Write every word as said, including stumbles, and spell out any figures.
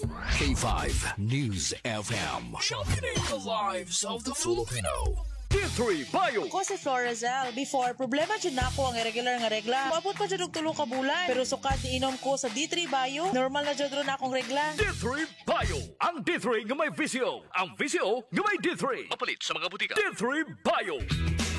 K five News F M. Championing the lives of the Filipino. D three Bio. Ako si Florazel. Before, problema dyan na ako ang irregular nga regla. Maabot pa dyan og tulo ka bulan. Pero sukat ni inom ko sa D three Bio, normal na dyan na akong regla. D three Bio. Ang D three nga may visio. Ang visio nga may D three. Mapalit sa mga butika. D three Bio.